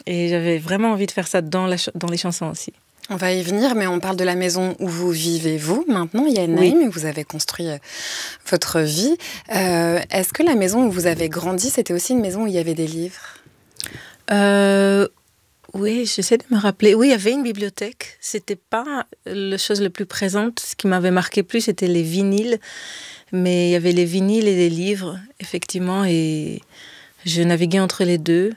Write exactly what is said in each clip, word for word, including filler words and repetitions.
Et j'avais vraiment envie de faire ça dans, la ch- dans les chansons aussi. On va y venir, mais on parle de la maison où vous vivez, vous, maintenant, Yael Naïm, Oui. où vous avez construit euh, votre vie. Euh, est-ce que la maison où vous avez grandi, c'était aussi une maison où il y avait des livres ? euh, Oui, j'essaie de me rappeler. Oui, il y avait une bibliothèque. C'était pas la chose la plus présente. Ce qui m'avait marqué plus, c'était les vinyles. Mais il y avait les vinyles et les livres, effectivement, et je naviguais entre les deux.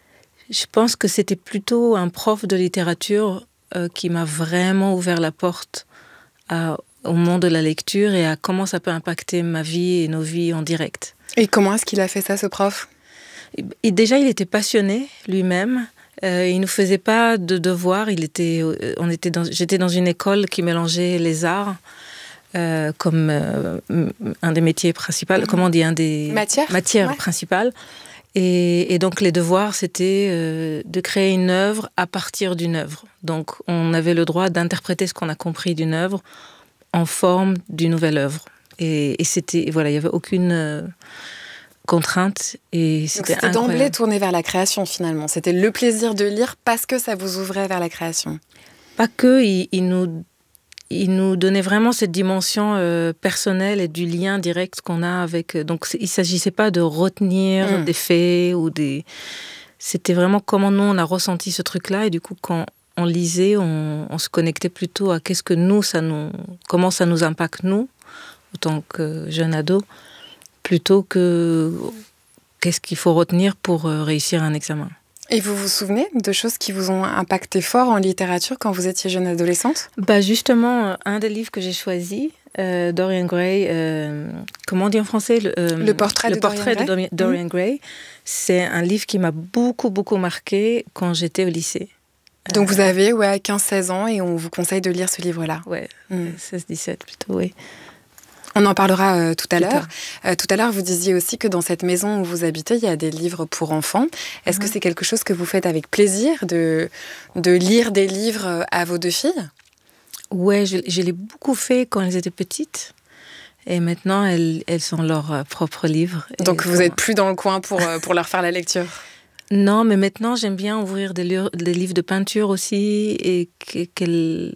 Je pense que c'était plutôt un prof de littérature euh, qui m'a vraiment ouvert la porte à, au monde de la lecture et à comment ça peut impacter ma vie et nos vies en direct. Et comment est-ce qu'il a fait ça, ce prof ? Et, et déjà, il était passionné lui-même. Euh, il ne nous faisait pas de devoirs. Il était, euh, on était dans, j'étais dans une école qui mélangeait les arts euh, comme euh, un des métiers principaux, mmh. comment on dit, un des matières, matières ouais. principales. Et, et donc les devoirs, c'était euh, de créer une œuvre à partir d'une œuvre. Donc on avait le droit d'interpréter ce qu'on a compris d'une œuvre en forme d'une nouvelle œuvre. Et, et c'était, voilà, il n'y avait aucune euh, contrainte. Et c'était, donc c'était d'emblée tourné vers la création finalement. C'était le plaisir de lire parce que ça vous ouvrait vers la création. Pas que, il, il nous... Il nous donnait vraiment cette dimension euh, personnelle et du lien direct qu'on a avec... Donc, il ne s'agissait pas de retenir mmh. des faits ou des... C'était vraiment comment nous, on a ressenti ce truc-là. Et du coup, quand on lisait, on, on se connectait plutôt à qu'est-ce que nous, ça nous... Comment ça nous impacte, nous, en tant que jeunes ados, plutôt que qu'est-ce qu'il faut retenir pour euh, réussir un examen. Et vous vous souvenez de choses qui vous ont impacté fort en littérature quand vous étiez jeune adolescente ? Bah justement, un des livres que j'ai choisi, euh, Dorian Gray, euh, comment on dit en français ? Le, euh, le portrait, le de, portrait Dorian de Dorian, Dorian mmh. Gray. C'est un livre qui m'a beaucoup, beaucoup marqué quand j'étais au lycée. Donc euh, vous avez ouais, quinze seize ans et on vous conseille de lire ce livre-là ? Ouais, mmh. seize dix-sept plutôt, oui. On en parlera euh, tout à l'heure. Euh, tout à l'heure, vous disiez aussi que dans cette maison où vous habitez, il y a des livres pour enfants. Est-ce mmh. que c'est quelque chose que vous faites avec plaisir, de, de lire des livres à vos deux filles ? Ouais, je, je l'ai beaucoup fait quand elles étaient petites. Et maintenant, elles, elles ont leurs propres livres. Donc vous n'êtes plus dans le coin pour, pour leur faire la lecture ? Non, mais maintenant, j'aime bien ouvrir des, li- des livres de peinture aussi et qu'elles...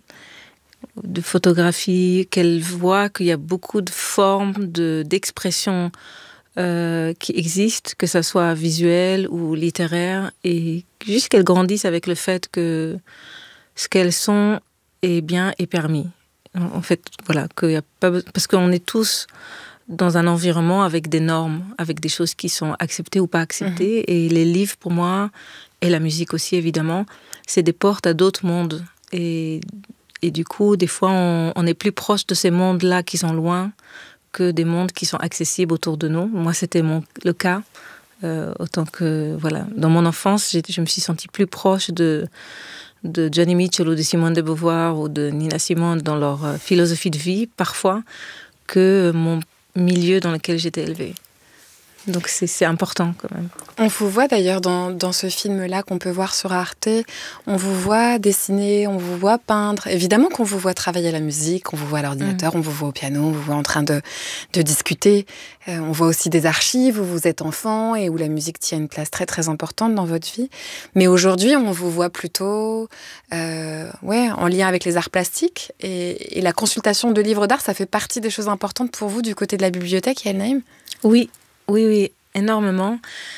de photographie, qu'elle voit qu'il y a beaucoup de formes de, d'expression euh, qui existent, que ça soit visuel ou littéraire, et juste qu'elles grandissent avec le fait que ce qu'elles sont est bien et permis. En fait, voilà, qu'il y a pas, parce qu'on est tous dans un environnement avec des normes, avec des choses qui sont acceptées ou pas acceptées, mmh. et les livres, pour moi, et la musique aussi, évidemment, c'est des portes à d'autres mondes. Et Et du coup, des fois, on, on est plus proche de ces mondes-là qui sont loin que des mondes qui sont accessibles autour de nous. Moi, c'était mon, le cas. Euh, autant que, voilà, dans mon enfance, j'ai, je me suis sentie plus proche de, de Johnny Mitchell ou de Simone de Beauvoir ou de Nina Simone dans leur euh, philosophie de vie, parfois, que mon milieu dans lequel j'étais élevée. Donc c'est, c'est important quand même. On vous voit d'ailleurs dans, dans ce film-là qu'on peut voir sur Arte, on vous voit dessiner, on vous voit peindre. Évidemment qu'on vous voit travailler la musique, on vous voit à l'ordinateur, mmh. on vous voit au piano, on vous voit en train de, de discuter. Euh, on voit aussi des archives où vous êtes enfant et où la musique tient une place très très importante dans votre vie. Mais aujourd'hui, on vous voit plutôt euh, ouais, en lien avec les arts plastiques. Et, et la consultation de livres d'art, ça fait partie des choses importantes pour vous du côté de la bibliothèque, Yael Naïm ? Oui. Oui, oui, énormément.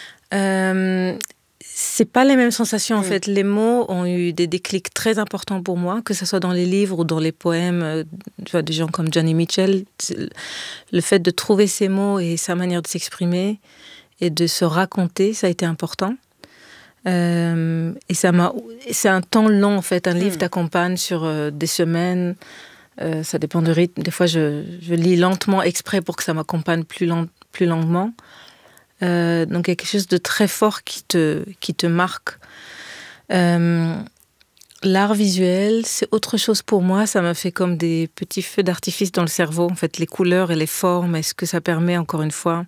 Euh, c'est pas les mêmes sensations, en mmh. fait. Les mots ont eu des déclics très importants pour moi, que ce soit dans les livres ou dans les poèmes, euh, tu vois, des gens comme Johnny Mitchell. Le fait de trouver ces mots et sa manière de s'exprimer et de se raconter, ça a été important. Euh, et ça m'a... C'est un temps long, en fait. Un livre mmh. t'accompagne sur euh, des semaines. Euh, ça dépend du rythme. Des fois, je, je lis lentement exprès pour que ça m'accompagne plus longtemps. plus longuement. Euh, donc, il y a quelque chose de très fort qui te, qui te marque. Euh, l'art visuel, c'est autre chose pour moi. Ça m'a fait comme des petits feux d'artifice dans le cerveau. En fait, les couleurs et les formes, est-ce que ça permet, encore une fois...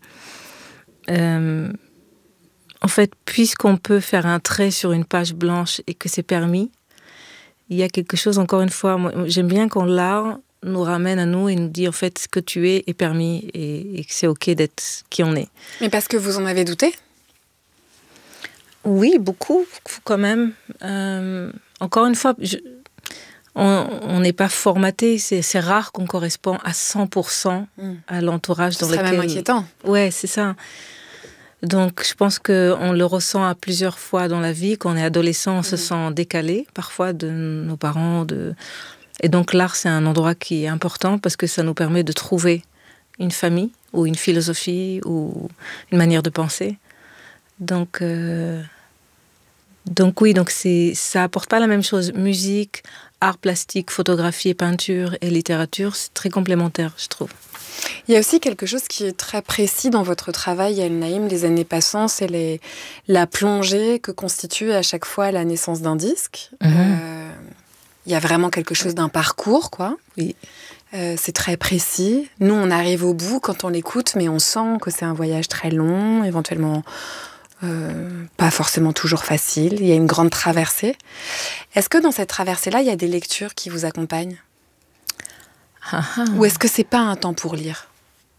Euh, en fait, puisqu'on peut faire un trait sur une page blanche et que c'est permis, il y a quelque chose, encore une fois... Moi, j'aime bien quand l'art nous ramène à nous et nous dit en fait ce que tu es est permis et, et que c'est ok d'être qui on est. Mais parce que vous en avez douté ? Oui, beaucoup, quand même. Euh, encore une fois, je, on n'est pas formaté. C'est, c'est rare qu'on corresponde à cent pour cent mmh. à l'entourage Ce dans serait lequel... même inquiétant. Ouais, c'est ça. Donc, je pense qu'on le ressent à plusieurs fois dans la vie. Quand on est adolescent, on mmh. se sent décalé, parfois, de nos parents. De... Et donc, l'art, c'est un endroit qui est important parce que ça nous permet de trouver une famille ou une philosophie ou une manière de penser. Donc, euh... donc oui, donc c'est, ça apporte pas la même chose. Musique, art plastique, photographie, peinture et littérature, c'est très complémentaire, je trouve. Il y a aussi quelque chose qui est très précis dans votre travail, El Naïm, les années passant, c'est les, la plongée que constitue à chaque fois la naissance d'un disque. Mmh. Euh, il y a vraiment quelque chose d'un parcours, quoi. Oui. Euh, c'est très précis. Nous, on arrive au bout quand on l'écoute, mais on sent que c'est un voyage très long, éventuellement euh, pas forcément toujours facile. Il y a une grande traversée. Est-ce que dans cette traversée-là, il y a des lectures qui vous accompagnent ? Ah ah. Ou est-ce que c'est pas un temps pour lire ?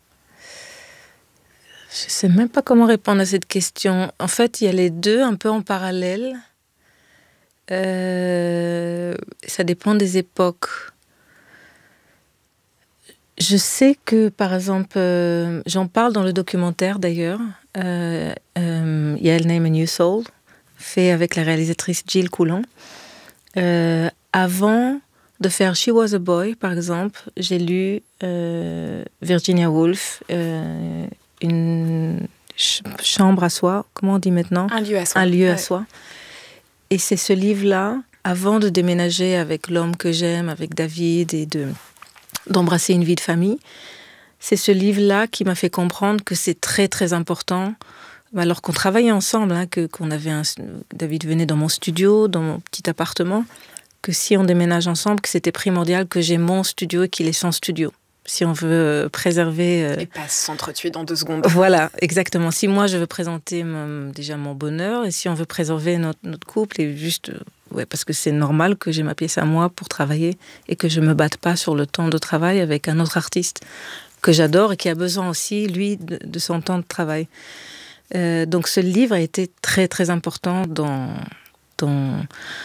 Je sais même pas comment répondre à cette question. En fait, il y a les deux un peu en parallèle. Euh, ça dépend des époques. Je sais que, par exemple, euh, j'en parle dans le documentaire d'ailleurs. Euh, euh, il y a El Naïm A New Soul, fait avec la réalisatrice Jill Coulant. Euh, avant de faire She Was a Boy, par exemple, j'ai lu euh, Virginia Woolf, euh, une ch- chambre à soi, comment on dit maintenant ? Un lieu à soi. Un lieu ouais. à soi. Et c'est ce livre-là, avant de déménager avec l'homme que j'aime, avec David, et de, d'embrasser une vie de famille, c'est ce livre-là qui m'a fait comprendre que c'est très, très important. Alors qu'on travaillait ensemble, hein, que, qu'on avait un, David venait dans mon studio, dans mon petit appartement, que si on déménage ensemble, que c'était primordial que j'ai mon studio et qu'il ait son studio. Si on veut préserver... Euh... Et pas s'entretuer dans deux secondes. Voilà, exactement. Si moi, je veux présenter mon, déjà mon bonheur, et si on veut préserver notre, notre couple, et juste... Ouais, parce que c'est normal que j'ai ma pièce à moi pour travailler et que je ne me batte pas sur le temps de travail avec un autre artiste que j'adore et qui a besoin aussi, lui, de, de son temps de travail. Euh, donc ce livre a été très, très important dans, dans,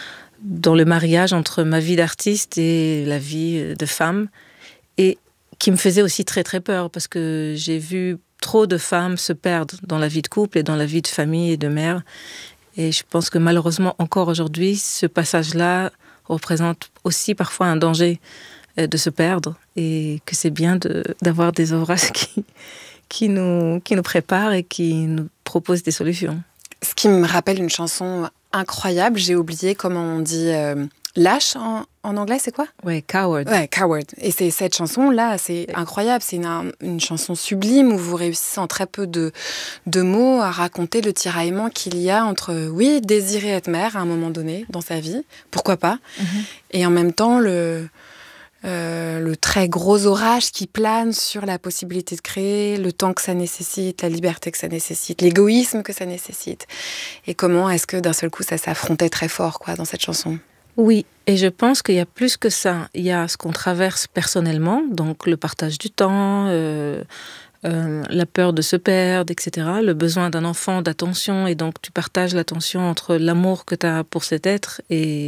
dans le mariage entre ma vie d'artiste et la vie de femme. Et qui me faisait aussi très très peur parce que j'ai vu trop de femmes se perdre dans la vie de couple et dans la vie de famille et de mère. Et je pense que malheureusement encore aujourd'hui, ce passage-là représente aussi parfois un danger de se perdre et que c'est bien de, d'avoir des ouvrages qui, qui, nous, qui nous préparent et qui nous proposent des solutions. Ce qui me rappelle une chanson incroyable, j'ai oublié comment on dit... Euh... Lâche en, en anglais, c'est quoi ? Ouais, Coward. Ouais, Coward. Et c'est cette chanson-là, c'est incroyable. C'est une, une chanson sublime où vous réussissez en très peu de, de mots à raconter le tiraillement qu'il y a entre, oui, désirer être mère à un moment donné dans sa vie, pourquoi pas, mm-hmm. et en même temps le, euh, le très gros orage qui plane sur la possibilité de créer, le temps que ça nécessite, la liberté que ça nécessite, l'égoïsme que ça nécessite. Et comment est-ce que d'un seul coup ça s'affrontait très fort, quoi, dans cette chanson ? Oui, et je pense qu'il y a plus que ça. Il y a ce qu'on traverse personnellement, donc le partage du temps, euh, euh, la peur de se perdre, et cetera, le besoin d'un enfant d'attention, et donc tu partages l'attention entre l'amour que tu as pour cet être et,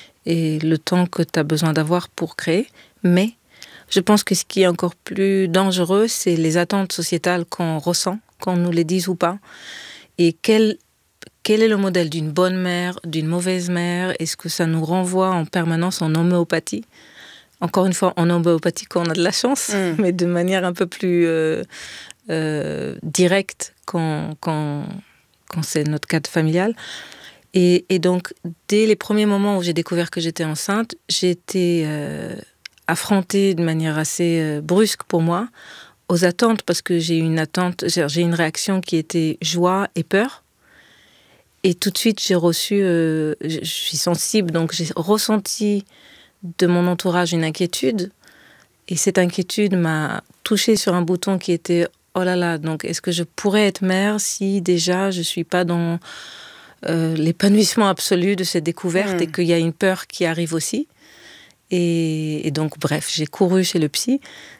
et le temps que tu as besoin d'avoir pour créer. Mais je pense que ce qui est encore plus dangereux, c'est les attentes sociétales qu'on ressent, qu'on nous les dise ou pas, et quel Quel est le modèle d'une bonne mère, d'une mauvaise mère ? Est-ce que ça nous renvoie en permanence en homéopathie ? Encore une fois, en homéopathie quand on a de la chance, mmh. mais de manière un peu plus euh, euh, directe quand, quand, quand c'est notre cadre familial. Et, et donc, dès les premiers moments où j'ai découvert que j'étais enceinte, j'ai été euh, affrontée de manière assez euh, brusque pour moi aux attentes, parce que j'ai une attente, j'ai une réaction qui était joie et peur. Et tout de suite, j'ai reçu, euh, je suis sensible, donc j'ai ressenti de mon entourage une inquiétude. Et cette inquiétude m'a touchée sur un bouton qui était, oh là là, donc est-ce que je pourrais être mère si déjà je ne suis pas dans euh, l'épanouissement absolu de cette découverte mmh. et qu'il y a une peur qui arrive aussi. Et, et donc, bref, j'ai couru chez le psy.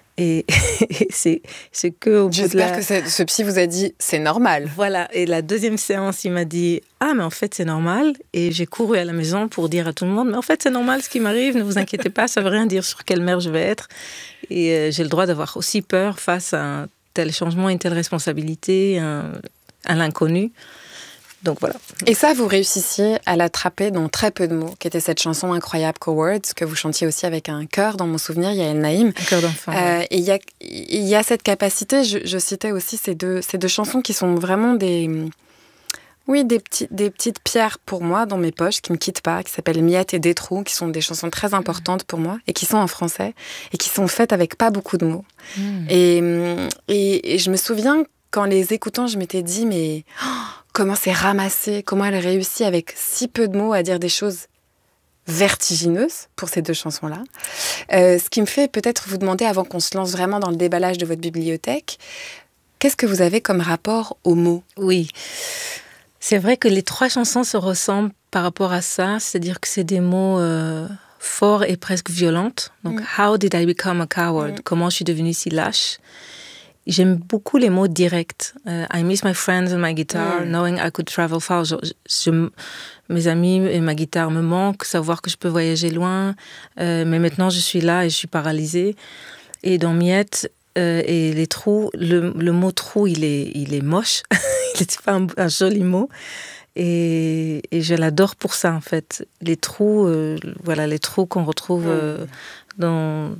Et, et c'est, c'est que au bout J'espère de la... que c'est, ce psy vous a dit c'est normal. Voilà. Et la deuxième séance, il m'a dit ah mais en fait c'est normal. Et j'ai couru à la maison pour dire à tout le monde mais en fait c'est normal ce qui m'arrive. Ne vous inquiétez pas, ça veut rien dire sur quelle mère je vais être. Et euh, j'ai le droit d'avoir aussi peur face à un tel changement, une telle responsabilité, un, à l'inconnu. Donc voilà. Et ça, vous réussissiez à l'attraper dans très peu de mots, qui était cette chanson incroyable Cowards, que vous chantiez aussi avec un chœur, dans mon souvenir, Yael Naïm. Un chœur d'enfant. Euh, et il y a, il y a cette capacité, je, je citais aussi ces deux, ces deux chansons qui sont vraiment des... Oui, des, petits, des petites pierres pour moi dans mes poches, qui ne me quittent pas, qui s'appellent Miettes et des trous, qui sont des chansons très importantes pour moi, et qui sont en français, et qui sont faites avec pas beaucoup de mots. Mmh. Et, et, et je me souviens, qu'en les écoutant, je m'étais dit, mais... Oh, comment c'est ramassé, comment elle réussit avec si peu de mots à dire des choses vertigineuses pour ces deux chansons-là. Euh, ce qui me fait peut-être vous demander, avant qu'on se lance vraiment dans le déballage de votre bibliothèque, qu'est-ce que vous avez comme rapport aux mots ? Oui, c'est vrai que les trois chansons se ressemblent par rapport à ça, c'est-à-dire que c'est des mots euh, forts et presque violents. Donc, mm. How did I become a coward ? Mm. Comment je suis devenue si lâche ? J'aime beaucoup les mots directs. Uh, I miss my friends and my guitar, mm. knowing I could travel far. Je, je, mes amis et ma guitare me manquent, savoir que je peux voyager loin. Euh, mais maintenant, je suis là et je suis paralysée. Et dans Miettes euh, et les trous, le, le mot trou, il est, il est moche. Il n'est pas un, un joli mot. Et, et je l'adore pour ça, en fait. Les trous, euh, voilà, les trous qu'on retrouve euh, dans...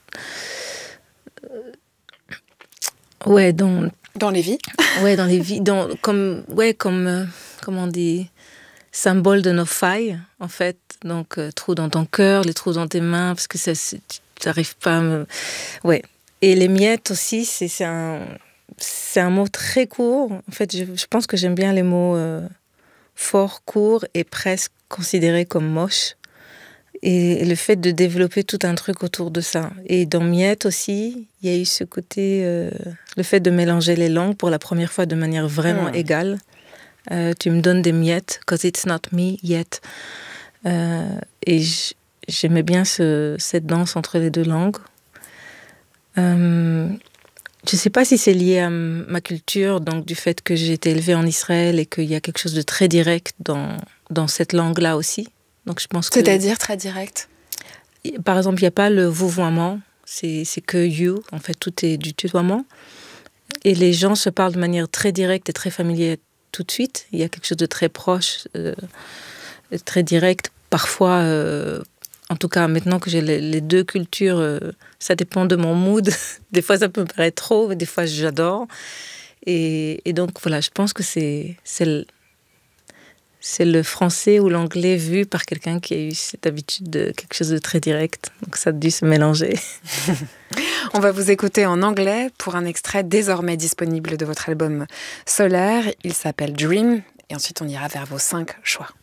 Ouais, dans... Dans les vies. Ouais, dans les vies. Dans, comme, ouais, comme, euh, comment on dit, symbole de nos failles, en fait. Donc, euh, trous dans ton cœur, les trous dans tes mains, parce que ça, tu n'arrives pas à me... Ouais. Et les miettes aussi, c'est, c'est, un, c'est un mot très court. En fait, je, je pense que j'aime bien les mots euh, forts, courts et presque considérés comme moches. Et le fait de développer tout un truc autour de ça. Et dans Miettes aussi, il y a eu ce côté, euh, le fait de mélanger les langues pour la première fois de manière vraiment mmh. égale. Euh, tu me donnes des miettes, because it's not me yet. Euh, et j'aimais bien ce, cette danse entre les deux langues. Euh, je ne sais pas si c'est lié à ma culture, donc du fait que j'ai été élevée en Israël et qu'il y a quelque chose de très direct dans, dans cette langue-là aussi. Donc je pense que... C'est-à-dire très direct ? Par exemple, il n'y a pas le vouvoiement, c'est, c'est que you, en fait, tout est du tutoiement. Et les gens se parlent de manière très directe et très familière tout de suite. Il y a quelque chose de très proche, euh, très direct. Parfois, euh, en tout cas, maintenant que j'ai les, les deux cultures, euh, ça dépend de mon mood. Des fois, ça peut me paraître trop, mais des fois, j'adore. Et, et donc, voilà, je pense que c'est... c'est le, C'est le français ou l'anglais vu par quelqu'un qui a eu cette habitude de quelque chose de très direct. Donc ça a dû se mélanger. On va vous écouter en anglais pour un extrait désormais disponible de votre album Solaire. Il s'appelle Dream. Et ensuite, on ira vers vos cinq choix.